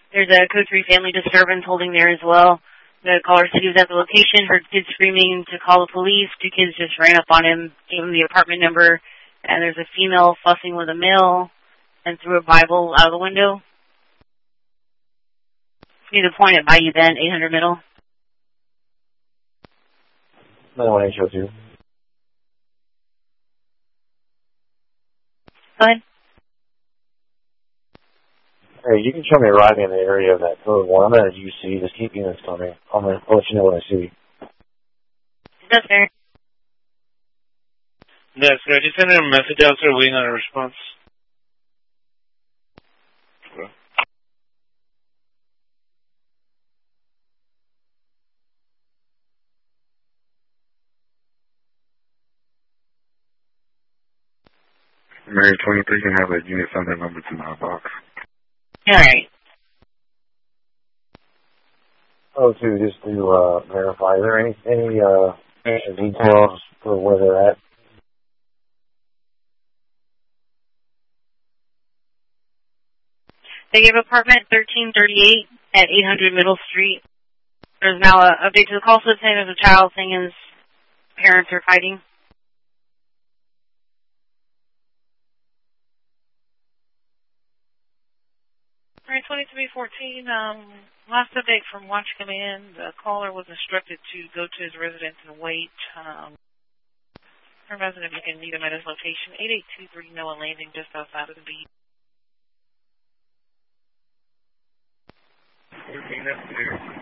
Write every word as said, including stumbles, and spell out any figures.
There's a code three family disturbance holding there as well. The caller said he was at the location, heard kids screaming to call the police. Two kids just ran up on him, gave him the apartment number, and there's a female fussing with a male and threw a Bible out of the window. Need to point it by you then, eight hundred middle. nine one eight show two. Go ahead. Hey, you can show me arriving in the area of that code one. I'm at a U C. Just keep units for me. I'm going to let you know what I see. That's fair. Yes, sir. I just sent him a message out, sir, waiting on a response. Mary twenty-three can have a unit send that number to my box. All right. Oh, two, just to uh, verify, are there any, any uh, details for where they're at? They gave apartment thirteen thirty-eight at eight hundred Middle Street. There's now an update to the call slip saying there's a child saying his parents are fighting. Alright, twenty-three fourteen, um, last update from Watch Command. The caller was instructed to go to his residence and wait. Um, her resident, you can meet him at his location, eighty-eight twenty-three Noah Landing, just outside of the beach. thirteen, that's clear.